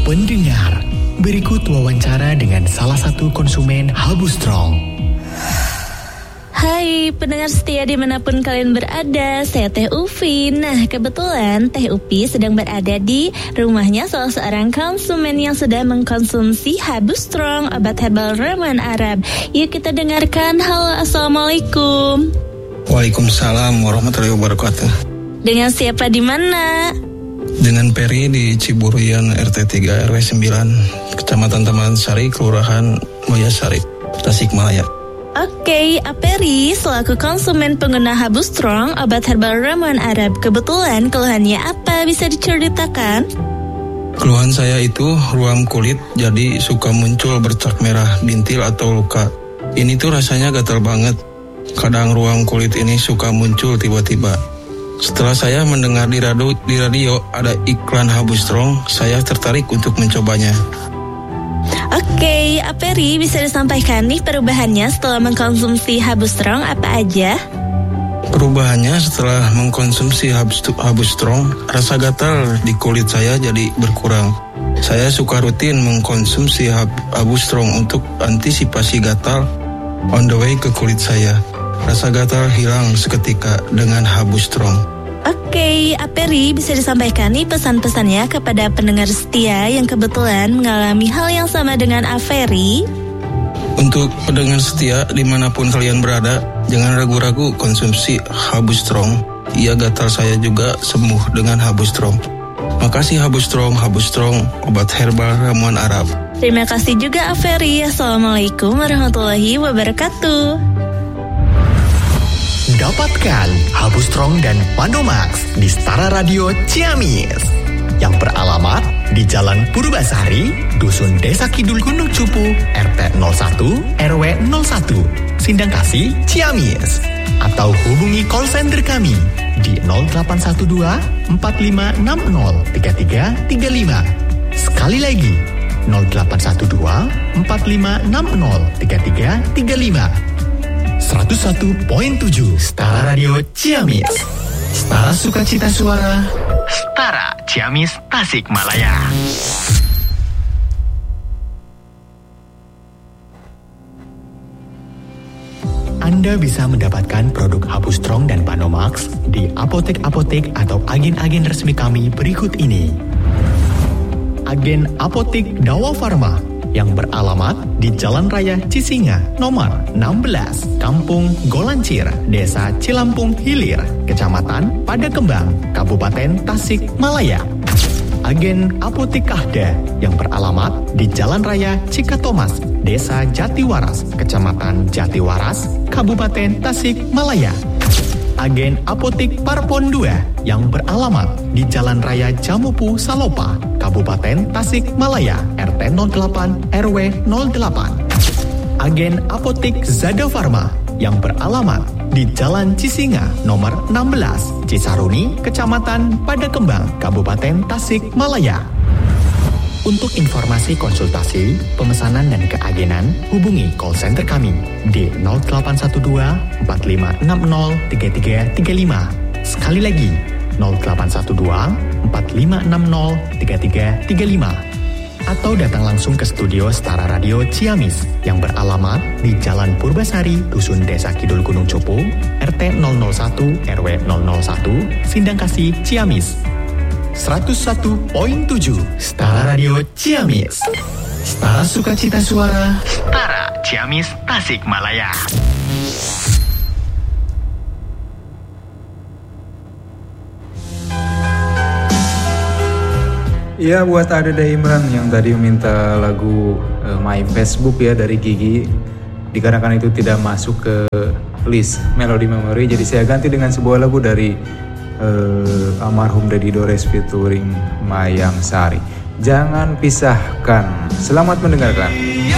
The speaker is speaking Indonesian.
Pendengar, berikut wawancara dengan salah satu konsumen Habu Strong. Hai pendengar setia dimanapun kalian berada, saya Teh Ufi. Nah kebetulan Teh Ufi sedang berada di rumahnya salah seorang konsumen yang sudah mengkonsumsi Habu Strong, obat herbal ramuan Arab. Yuk kita dengarkan. Halo, assalamualaikum. Waalaikumsalam warahmatullahi wabarakatuh. Dengan siapa di mana? Dengan Peri di Ciburian RT 3 RW 9 Kecamatan Taman Sari, Kelurahan Moyasari, Tasikmalaya. Oke, Aperi selaku konsumen pengguna Habu Strong, obat herbal ramuan Arab. Kebetulan keluhannya apa, bisa diceritakan? Keluhan saya itu ruam kulit, jadi suka muncul bercak merah, bintil atau luka. Ini tuh rasanya gatal banget. Kadang ruam kulit ini suka muncul tiba-tiba. Setelah saya mendengar di radio ada iklan Habu Strong, saya tertarik untuk mencobanya. Oke, Aperi bisa disampaikan nih perubahannya setelah mengkonsumsi Habu Strong apa aja? Perubahannya setelah mengkonsumsi Habu Strong, rasa gatal di kulit saya jadi berkurang. Saya suka rutin mengkonsumsi Habu Strong untuk antisipasi gatal on the way ke kulit saya. Rasa gatal hilang seketika dengan Habu Strong. Oke, Aperi bisa disampaikan nih pesan-pesannya kepada pendengar setia yang kebetulan mengalami hal yang sama dengan Aperi. Untuk pendengar setia dimanapun kalian berada, jangan ragu-ragu konsumsi Habu Strong. Ia gatal saya juga sembuh dengan Habu Strong. Makasih Habu Strong, obat herbal ramuan Arab. Terima kasih juga Aperi. Assalamualaikum warahmatullahi wabarakatuh. Dapatkan Habu Strong dan Pandomax di Setara Radio Ciamis yang beralamat di Jalan Purbasari, Dusun Desa Kidul Gunung Cupu, RT 01 RW 01, Sindangkasih, Ciamis. Atau hubungi call center kami di 0812 4560 3335. Sekali lagi 0812 4560 3335. 101.7 Setara Radio Ciamis. Setara Sukacita Suara. Setara Ciamis Tasikmalaya. Anda bisa mendapatkan produk Habu Strong dan Pandomax di apotek-apotek atau agen-agen resmi kami berikut ini. Agen Apotek Dawa Farma yang beralamat di Jalan Raya Cisinga, nomor 16, Kampung Golancir, Desa Cilampung Hilir, Kecamatan Padakembang, Kabupaten Tasikmalaya. Agen Apotek Kahda yang beralamat di Jalan Raya Cikatomas, Desa Jatiwaras, Kecamatan Jatiwaras, Kabupaten Tasikmalaya. Agen Apotek Parpon 2 yang beralamat di Jalan Raya Jamupu Salopa, Kabupaten Tasikmalaya, RT 08 RW 08. Agen Apotek Zada Farma yang beralamat di Jalan Cisinga nomor 16, Cisaruni, Kecamatan Padakembang, Kabupaten Tasikmalaya. Untuk informasi konsultasi, pemesanan dan keagenan, hubungi call center kami di 0812 4560 3335. Sekali lagi, 0812 4560 3335. Atau datang langsung ke studio Setara Radio Ciamis yang beralamat di Jalan Purbasari, Dusun Desa Kidul Gunung Cupu, RT 001 RW 001, Sindangkasih, Ciamis. 101.7 Setara Radio Ciamis. Setara Sukacita Suara. Setara Ciamis Tasikmalaya. Iya, buat Ada Imran yang tadi meminta lagu My Facebook ya dari Gigi. Dikarenakan itu tidak masuk ke list Melody Memory, jadi saya ganti dengan sebuah lagu dari almarhum Dedi Dores featuring Mayang Sari. Jangan pisahkan. Selamat mendengarkan.